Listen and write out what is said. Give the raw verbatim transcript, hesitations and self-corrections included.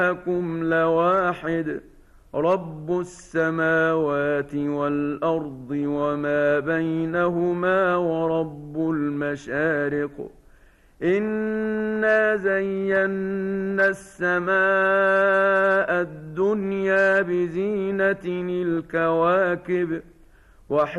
إلهكم لواحد رب السماوات والأرض وما بينهما ورب المشارق إنا زينا السماء الدنيا بزينة الكواكب